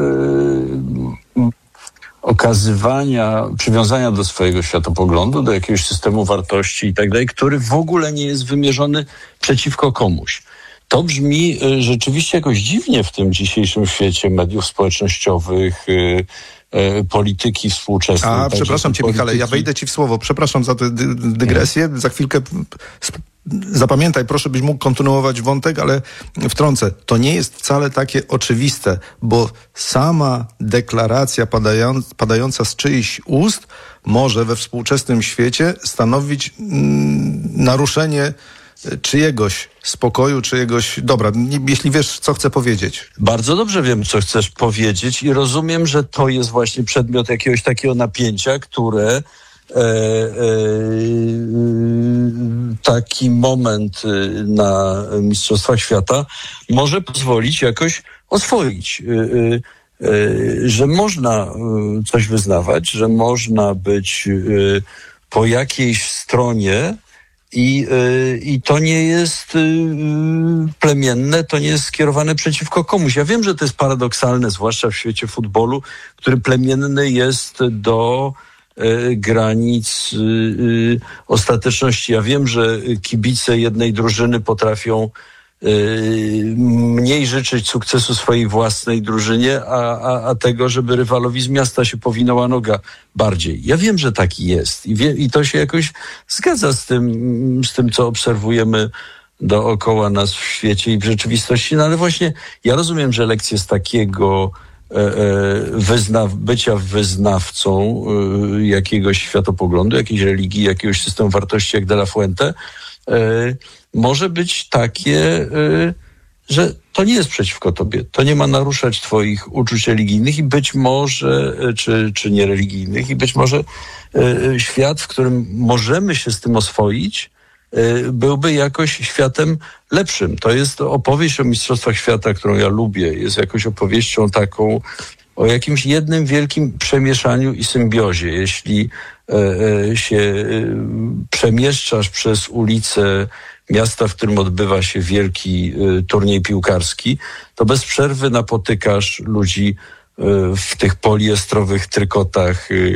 okazywania, przywiązania do swojego światopoglądu, do jakiegoś systemu wartości i tak dalej, który w ogóle nie jest wymierzony przeciwko komuś. To brzmi y, rzeczywiście jakoś dziwnie w tym dzisiejszym świecie mediów społecznościowych, y, polityki współczesnej. A, przepraszam cię, polityki... Michale, ja wejdę ci w słowo. Przepraszam za tę dy- dygresję. Za chwilkę sp- zapamiętaj, proszę, byś mógł kontynuować wątek, ale wtrącę. To nie jest wcale takie oczywiste, bo sama deklaracja padają- padająca z czyichś ust może we współczesnym świecie stanowić mm, naruszenie czyjegoś spokoju, czyjegoś... Dobra, jeśli wiesz, co chcę powiedzieć. Bardzo dobrze wiem, co chcesz powiedzieć i rozumiem, że to jest właśnie przedmiot jakiegoś takiego napięcia, które e, e, taki moment na Mistrzostwach Świata może pozwolić jakoś oswoić. E, e, że można coś wyznawać, że można być e, po jakiejś stronie, I, y, I to nie jest y, plemienne, to nie jest skierowane przeciwko komuś. Ja wiem, że to jest paradoksalne, zwłaszcza w świecie futbolu, który plemienny jest do y, granic y, y, ostateczności. Ja wiem, że kibice jednej drużyny potrafią mniej życzyć sukcesu swojej własnej drużynie, a, a, a tego, żeby rywalowi z miasta się powinęła noga bardziej. Ja wiem, że taki jest i, wie, i to się jakoś zgadza z tym, z tym, co obserwujemy dookoła nas w świecie i w rzeczywistości, no ale właśnie ja rozumiem, że lekcje z takiego Wyznaw, bycia wyznawcą y, jakiegoś światopoglądu, jakiejś religii, jakiegoś systemu wartości jak De La Fuente, y, może być takie, y, że to nie jest przeciwko tobie. To nie ma naruszać twoich uczuć religijnych i być może, y, czy, czy niereligijnych, i być może y, świat, w którym możemy się z tym oswoić, byłby jakoś światem lepszym. To jest opowieść o Mistrzostwach Świata, którą ja lubię. Jest jakoś opowieścią taką o jakimś jednym wielkim przemieszaniu i symbiozie. Jeśli e, się e, przemieszczasz przez ulice miasta, w którym odbywa się wielki e, turniej piłkarski, to bez przerwy napotykasz ludzi e, w tych poliestrowych trykotach, e,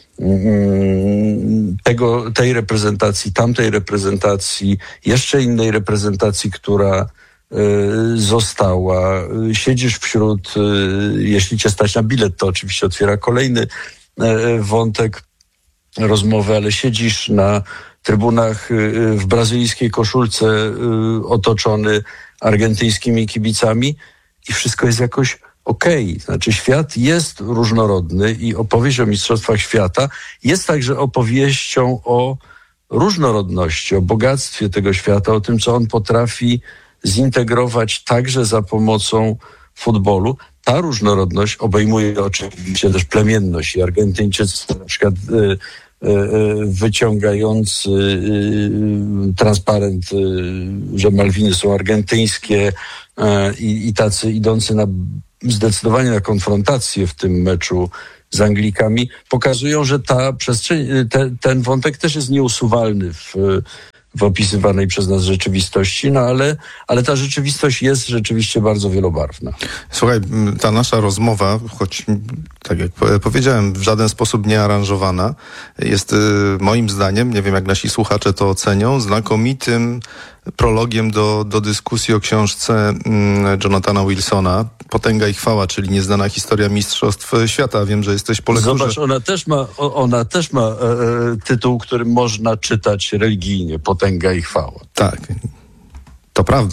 tego, tej reprezentacji, tamtej reprezentacji, jeszcze innej reprezentacji, która y, została. Siedzisz wśród, y, jeśli cię stać na bilet, to oczywiście otwiera kolejny y, wątek rozmowy, ale siedzisz na trybunach y, w brazylijskiej koszulce y, otoczony argentyńskimi kibicami i wszystko jest jakoś okej, okay. Znaczy świat jest różnorodny i opowieść o Mistrzostwach Świata jest także opowieścią o różnorodności, o bogactwie tego świata, o tym, co on potrafi zintegrować także za pomocą futbolu. Ta różnorodność obejmuje oczywiście też plemienność i Argentyńczycy na przykład y, y, wyciągający y, transparent, y, że Malwiny są argentyńskie y, i tacy idący na zdecydowanie na konfrontację w tym meczu z Anglikami, pokazują, że ta przestrzeń, te, ten wątek też jest nieusuwalny w, w opisywanej przez nas rzeczywistości, no ale, ale ta rzeczywistość jest rzeczywiście bardzo wielobarwna. Słuchaj, ta nasza rozmowa, choć tak jak powiedziałem, w żaden sposób nie aranżowana, jest moim zdaniem, nie wiem jak nasi słuchacze to ocenią, znakomitym prologiem do, do dyskusji o książce Jonathana Wilsona Potęga i chwała, czyli nieznana historia Mistrzostw Świata. Wiem, że jesteś po lekturze. Zobacz, ona też ma, ona też ma e, tytuł, który można czytać religijnie. Potęga i chwała. Tak. To prawda.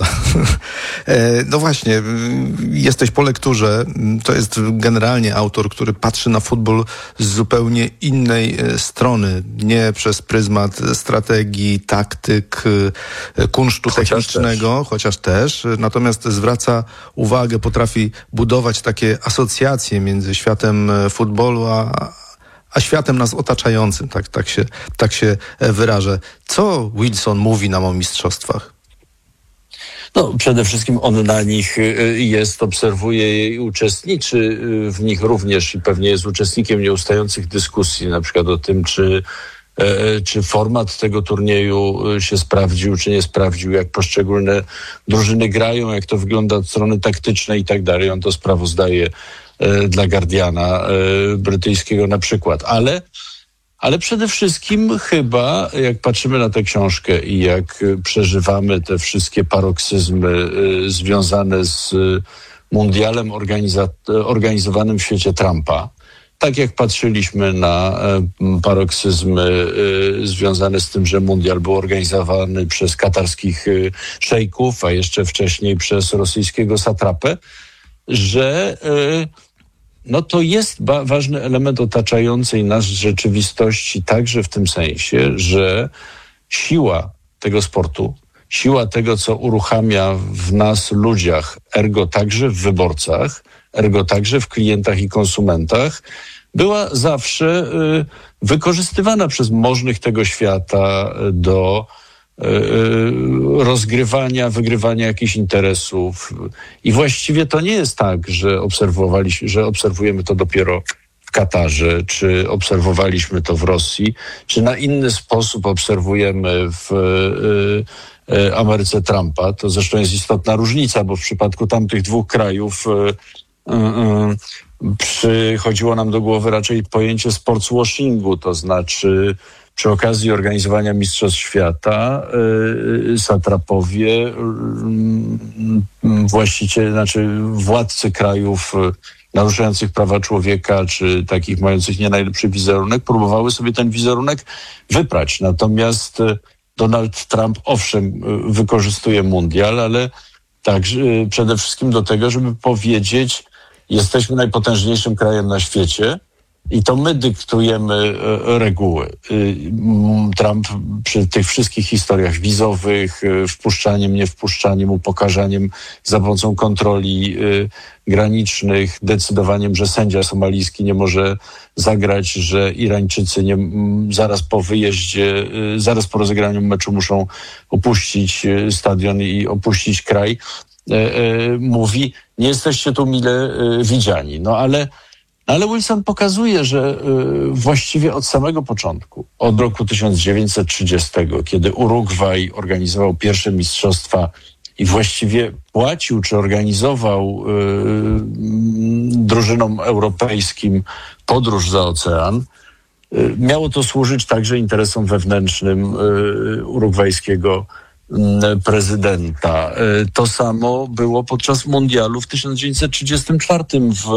No właśnie, jesteś po lekturze. To jest generalnie autor, który patrzy na futbol z zupełnie innej strony. Nie przez pryzmat strategii, taktyk, kunsztu chociaż technicznego, też. chociaż też. Natomiast zwraca uwagę, potrafi budować takie asocjacje między światem futbolu a a światem nas otaczającym. Tak, tak, się, tak się wyrażę. Co Wilson mówi nam o mistrzostwach? No, przede wszystkim on na nich jest, obserwuje je i uczestniczy w nich również i pewnie jest uczestnikiem nieustających dyskusji, na przykład o tym, czy, czy format tego turnieju się sprawdził, czy nie sprawdził, jak poszczególne drużyny grają, jak to wygląda od strony taktycznej i tak dalej. On to sprawozdaje dla Guardiana brytyjskiego na przykład. Ale Ale przede wszystkim chyba, jak patrzymy na tę książkę i jak przeżywamy te wszystkie paroksyzmy y, związane z mundialem organiza- organizowanym w świecie Trumpa, tak jak patrzyliśmy na y, paroksyzmy y, związane z tym, że mundial był organizowany przez katarskich y, szejków, a jeszcze wcześniej przez rosyjskiego satrapę, że y, no to jest ba- ważny element otaczającej nas rzeczywistości także w tym sensie, że siła tego sportu, siła tego, co uruchamia w nas ludziach, ergo także w wyborcach, ergo także w klientach i konsumentach, była zawsze y, wykorzystywana przez możnych tego świata do rozgrywania, wygrywania jakichś interesów. I właściwie to nie jest tak, że obserwowaliśmy, że obserwujemy to dopiero w Katarze, czy obserwowaliśmy to w Rosji, czy na inny sposób obserwujemy w Ameryce Trumpa. To zresztą jest istotna różnica, bo w przypadku tamtych dwóch krajów przychodziło nam do głowy raczej pojęcie sportswashingu, to znaczy przy okazji organizowania Mistrzostw Świata y, satrapowie, y, właściciele, znaczy władcy krajów y, naruszających prawa człowieka, czy takich mających nie najlepszy wizerunek, próbowały sobie ten wizerunek wyprać. Natomiast y, Donald Trump, owszem, y, wykorzystuje mundial, ale także y, przede wszystkim do tego, żeby powiedzieć, jesteśmy najpotężniejszym krajem na świecie, i to my dyktujemy e, reguły. Trump przy tych wszystkich historiach wizowych, e, wpuszczaniem, niewpuszczaniem, upokarzaniem za pomocą kontroli e, granicznych, decydowaniem, że sędzia somalijski nie może zagrać, że Irańczycy nie, m, zaraz po wyjeździe, e, zaraz po rozegraniu meczu muszą opuścić e, stadion i opuścić kraj, e, e, mówi, nie jesteście tu mile e, widziani. No ale Ale Wilson pokazuje, że y, właściwie od samego początku, od roku tysiąc dziewięćset trzydziestego, kiedy Urugwaj organizował pierwsze mistrzostwa i właściwie płacił czy organizował y, drużynom europejskim podróż za ocean, y, miało to służyć także interesom wewnętrznym y, urugwajskiego y, prezydenta. Y, to samo było podczas mundialu w tysiąc dziewięćset trzydziestym czwartym w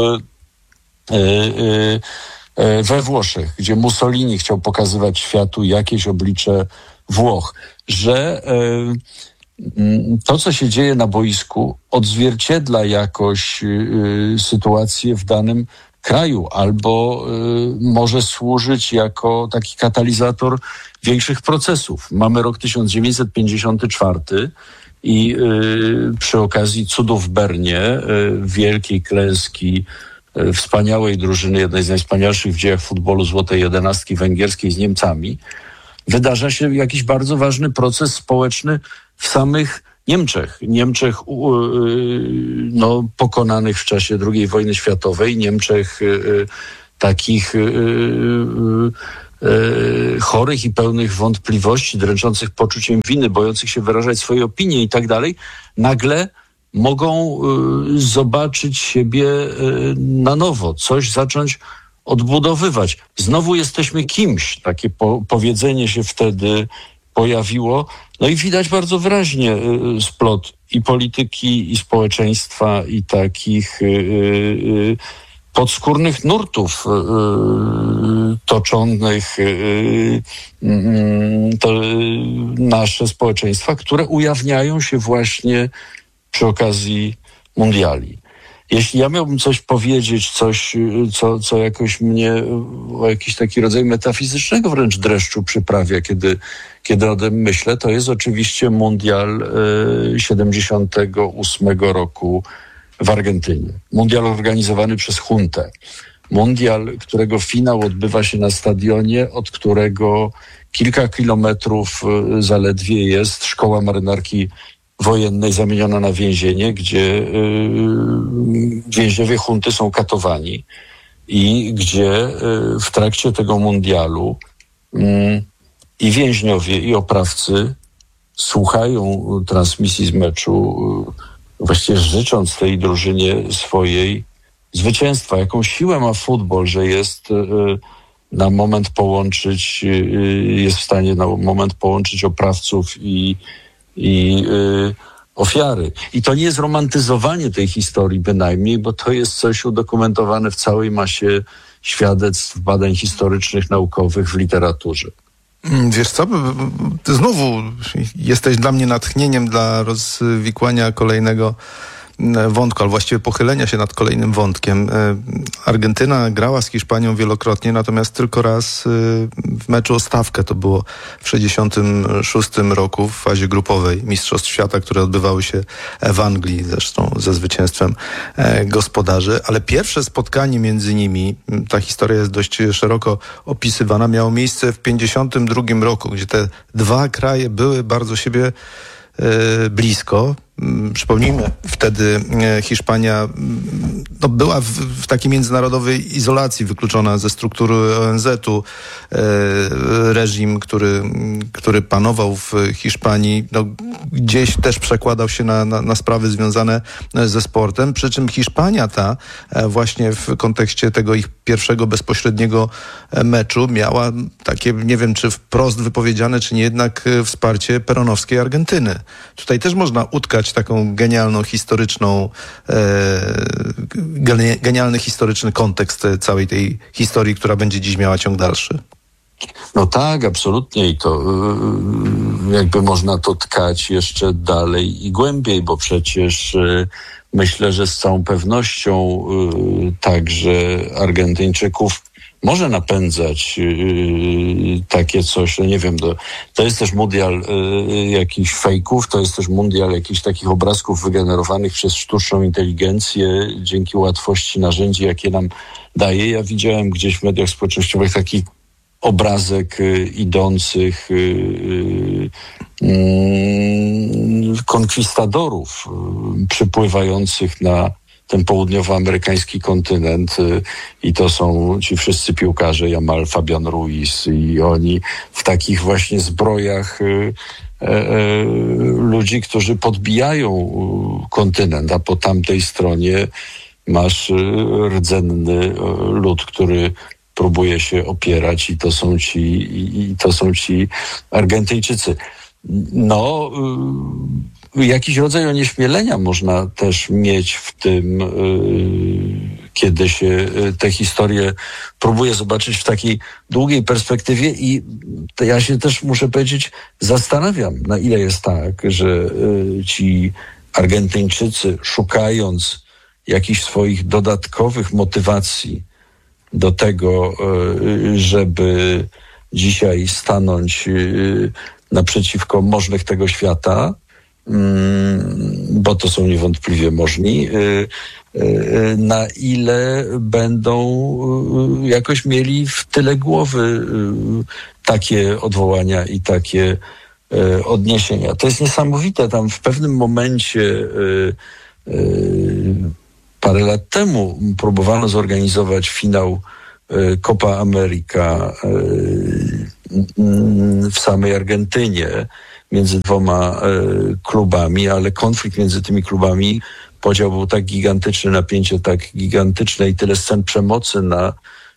we Włoszech, gdzie Mussolini chciał pokazywać światu jakieś oblicze Włoch, że to, co się dzieje na boisku, odzwierciedla jakoś sytuację w danym kraju albo może służyć jako taki katalizator większych procesów. Mamy rok tysiąc dziewięćset pięćdziesiąty czwarty i przy okazji cudów w Bernie, wielkiej klęski wspaniałej drużyny, jednej z najwspanialszych w dziejach futbolu, złotej jedenastki węgierskiej z Niemcami, wydarza się jakiś bardzo ważny proces społeczny w samych Niemczech. Niemczech no, pokonanych w czasie drugiej wojny światowej, Niemczech takich chorych i pełnych wątpliwości, dręczących poczuciem winy, bojących się wyrażać swoje opinie i tak dalej, nagle mogą y, zobaczyć siebie y, na nowo, coś zacząć odbudowywać. Znowu jesteśmy kimś. Takie po, powiedzenie się wtedy pojawiło. No i widać bardzo wyraźnie y, splot i polityki, i społeczeństwa, i takich y, y, podskórnych nurtów y, toczonych y, y, to, y, nasze społeczeństwa, które ujawniają się właśnie przy okazji mundiali. Jeśli ja miałbym coś powiedzieć, coś, co, co jakoś mnie o jakiś taki rodzaj metafizycznego wręcz dreszczu przyprawia, kiedy, kiedy o tym myślę, to jest oczywiście mundial y, siedemdziesiątego ósmego roku w Argentynie. Mundial organizowany przez juntę. Mundial, którego finał odbywa się na stadionie, od którego kilka kilometrów y, zaledwie jest szkoła marynarki wojennej zamieniona na więzienie, gdzie y, więźniowie junty są katowani i gdzie y, w trakcie tego mundialu y, i więźniowie, i oprawcy słuchają transmisji z meczu, y, właściwie życząc tej drużynie swojej zwycięstwa. Jaką siłę ma futbol, że jest y, na moment połączyć, y, jest w stanie na moment połączyć oprawców i i y, ofiary. I to nie jest romantyzowanie tej historii bynajmniej, bo to jest coś udokumentowane w całej masie świadectw, badań historycznych, naukowych, w literaturze. Wiesz co, ty znowu jesteś dla mnie natchnieniem dla rozwikłania kolejnego wątku, ale właściwie pochylenia się nad kolejnym wątkiem. Argentyna grała z Hiszpanią wielokrotnie, natomiast tylko raz w meczu o stawkę, to było w sześćdziesiątym szóstym roku w fazie grupowej Mistrzostw Świata, które odbywały się w Anglii, zresztą ze zwycięstwem gospodarzy, ale pierwsze spotkanie między nimi, ta historia jest dość szeroko opisywana, miało miejsce w pięćdziesiątym drugim roku, gdzie te dwa kraje były bardzo siebie blisko. Przypomnijmy, wtedy Hiszpania no, była w, w takiej międzynarodowej izolacji, wykluczona ze struktury O N Z-u. Reżim, który, który panował w Hiszpanii, no, gdzieś też przekładał się na, na, na sprawy związane ze sportem, przy czym Hiszpania ta właśnie w kontekście tego ich pierwszego bezpośredniego meczu miała takie, nie wiem czy wprost wypowiedziane, czy nie jednak wsparcie peronowskiej Argentyny. Tutaj też można utkać taką genialną historyczną, e, genialny historyczny kontekst całej tej historii, która będzie dziś miała ciąg dalszy. No tak, absolutnie i to yy, jakby można to tkać jeszcze dalej i głębiej, bo przecież yy, myślę, że z całą pewnością yy, także Argentyńczyków może napędzać yy, takie coś, no nie wiem, to, to jest też mundial yy, jakichś fejków, to jest też mundial jakichś takich obrazków wygenerowanych przez sztuczną inteligencję dzięki łatwości narzędzi, jakie nam daje. Ja widziałem gdzieś w mediach społecznościowych taki obrazek y, idących y, y, y, konkwistadorów y, przypływających na ten południowoamerykański kontynent y, i to są ci wszyscy piłkarze, Jamal, Fabian Ruiz i oni w takich właśnie zbrojach y, y, y, ludzi, którzy podbijają y, kontynent, a po tamtej stronie masz y, rdzenny y, lud, który próbuje się opierać i to są ci, i, i to są ci Argentyńczycy. No, y, jakiś rodzaj onieśmielenia można też mieć w tym, y, kiedy się y, te historie próbuje zobaczyć w takiej długiej perspektywie i to ja się też, muszę powiedzieć, zastanawiam, na ile jest tak, że y, ci Argentyńczycy, szukając jakichś swoich dodatkowych motywacji do tego, żeby dzisiaj stanąć naprzeciwko możnych tego świata, bo to są niewątpliwie możni, na ile będą jakoś mieli w tyle głowy takie odwołania i takie odniesienia. To jest niesamowite. Tam w pewnym momencie parę lat temu próbowano zorganizować finał Copa America w samej Argentynie między dwoma klubami, ale konflikt między tymi klubami, podział był tak gigantyczny, napięcie tak gigantyczne i tyle scen przemocy na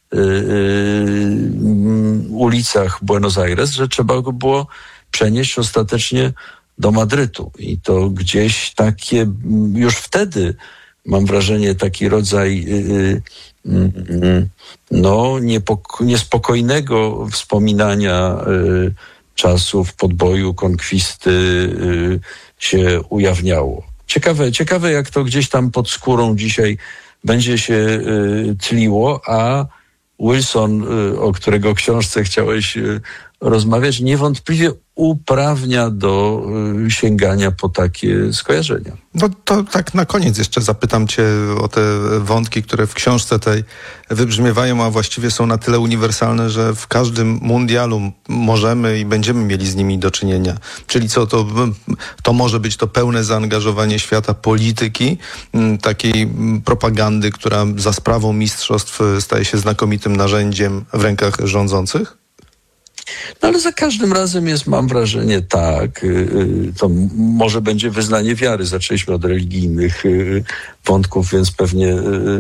ulicach Buenos Aires, że trzeba go było przenieść ostatecznie do Madrytu. I to gdzieś takie, już wtedy mam wrażenie, taki rodzaj yy, yy, no, niepoko- niespokojnego wspominania yy, czasów podboju, konkwisty yy, się ujawniało. Ciekawe, ciekawe, jak to gdzieś tam pod skórą dzisiaj będzie się yy, tliło, a Wilson, yy, o którego książce chciałeś yy, rozmawiać, niewątpliwie uprawnia do y, sięgania po takie skojarzenia. No to tak na koniec jeszcze zapytam cię o te wątki, które w książce tej wybrzmiewają, a właściwie są na tyle uniwersalne, że w każdym mundialu możemy i będziemy mieli z nimi do czynienia. Czyli co, to, to może być to pełne zaangażowanie świata polityki, takiej propagandy, która za sprawą mistrzostw staje się znakomitym narzędziem w rękach rządzących? No ale za każdym razem jest, mam wrażenie, tak, to może będzie wyznanie wiary. Zaczęliśmy od religijnych wątków, więc pewnie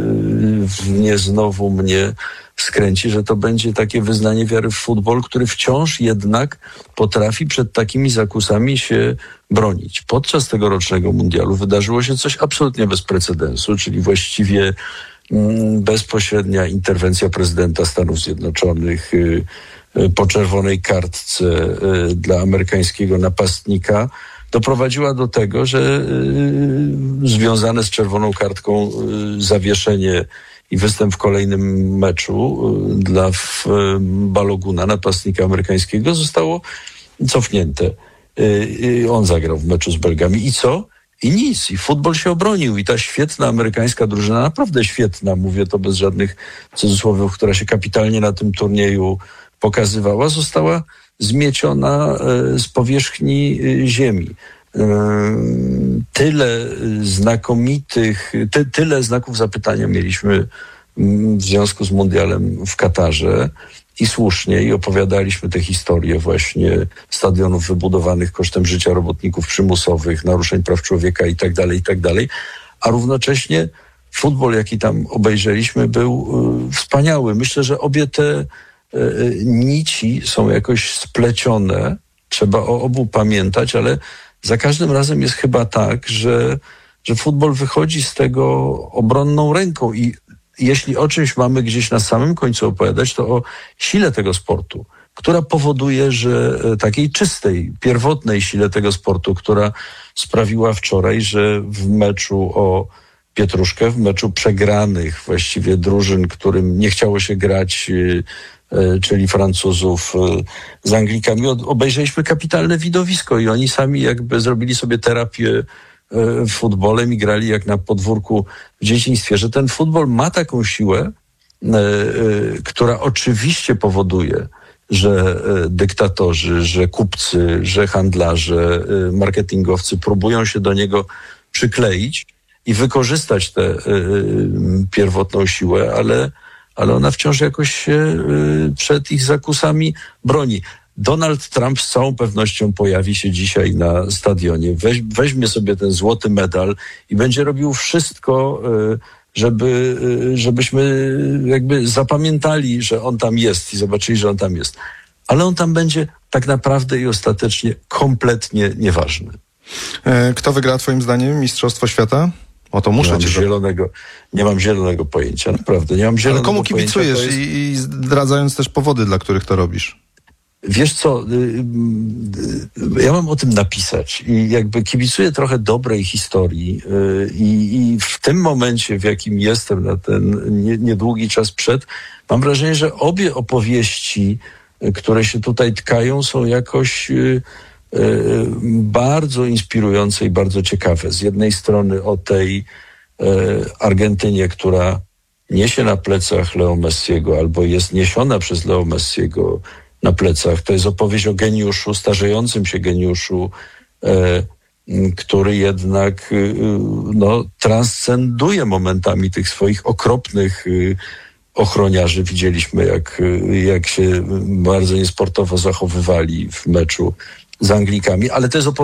nie znowu mnie skręci, że to będzie takie wyznanie wiary w futbol, który wciąż jednak potrafi przed takimi zakusami się bronić. Podczas tegorocznego mundialu wydarzyło się coś absolutnie bez precedensu, czyli właściwie bezpośrednia interwencja prezydenta Stanów Zjednoczonych po czerwonej kartce dla amerykańskiego napastnika doprowadziła do tego, że związane z czerwoną kartką zawieszenie i występ w kolejnym meczu dla Baloguna, napastnika amerykańskiego, zostało cofnięte. On zagrał w meczu z Belgami. I co? I nic. I futbol się obronił. I ta świetna amerykańska drużyna, naprawdę świetna, mówię to bez żadnych cudzysłowów, która się kapitalnie na tym turnieju pokazywała, została zmieciona z powierzchni ziemi. Tyle znakomitych, ty, tyle znaków zapytania mieliśmy w związku z mundialem w Katarze i słusznie, i opowiadaliśmy te historie właśnie stadionów wybudowanych kosztem życia robotników przymusowych, naruszeń praw człowieka i tak dalej, i tak dalej, a równocześnie futbol, jaki tam obejrzeliśmy, był y, wspaniały. Myślę, że obie te y, nici są jakoś splecione. Trzeba o obu pamiętać, ale za każdym razem jest chyba tak, że, że futbol wychodzi z tego obronną ręką i jeśli o czymś mamy gdzieś na samym końcu opowiadać, to o sile tego sportu, która powoduje, że takiej czystej, pierwotnej sile tego sportu, która sprawiła wczoraj, że w meczu o Pietruszkę, w meczu przegranych właściwie drużyn, którym nie chciało się grać, czyli Francuzów z Anglikami, obejrzeliśmy kapitalne widowisko i oni sami jakby zrobili sobie terapię futbolem i grali jak na podwórku w dzieciństwie, że ten futbol ma taką siłę, która oczywiście powoduje, że dyktatorzy, że kupcy, że handlarze, marketingowcy próbują się do niego przykleić i wykorzystać tę pierwotną siłę, ale, ale ona wciąż jakoś się przed ich zakusami broni. Donald Trump z całą pewnością pojawi się dzisiaj na stadionie, weź, weźmie sobie ten złoty medal i będzie robił wszystko, żeby, żebyśmy jakby zapamiętali, że on tam jest i zobaczyli, że on tam jest. Ale on tam będzie tak naprawdę i ostatecznie kompletnie nieważny. Kto wygra twoim zdaniem Mistrzostwo Świata? O to muszę nie mam cię zielonego, nie mam zielonego pojęcia, naprawdę, nie mam zielonego pojęcia. Ale komu kibicujesz jest... i, i zdradzając też powody, dla których to robisz? Wiesz co, ja mam o tym napisać i jakby kibicuję trochę dobrej historii i, i w tym momencie, w jakim jestem na ten niedługi czas przed, mam wrażenie, że obie opowieści, które się tutaj tkają, są jakoś bardzo inspirujące i bardzo ciekawe. Z jednej strony o tej Argentynie, która niesie na plecach Leo Messiego albo jest niesiona przez Leo Messiego na plecach. To jest opowieść o geniuszu, starzejącym się geniuszu, e, który jednak e, no, transcenduje momentami tych swoich okropnych e, ochroniarzy. Widzieliśmy, jak, jak się bardzo niesportowo zachowywali w meczu z Anglikami, ale to jest opowieść